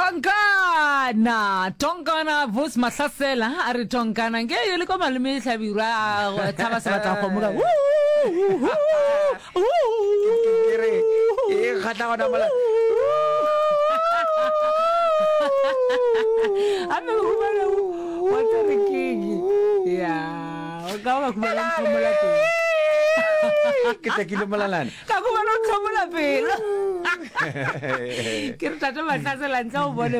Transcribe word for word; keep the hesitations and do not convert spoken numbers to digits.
Tonkana, Tonkana, vos masasela, ari Tonkana, nge yele ko malumi tlhabirwa thaba se batla go moka. Kere e khata ona mala. Ame go bala wa tsere ya, o ka ba go bala mola tu. Kita kilo malalan. Ka go bala mola pele. Ke re tata masasela ntse o bone